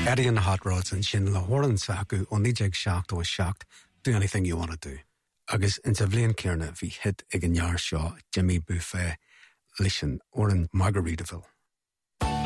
Eddie and the Hot Rods and sin le horan saku onijeg shacht or shacht, do anything you want to do. Agus in Tavlian Kierna vi hit ag an jaar shaw Jimmy Buffet Lishan or in Margaritaville.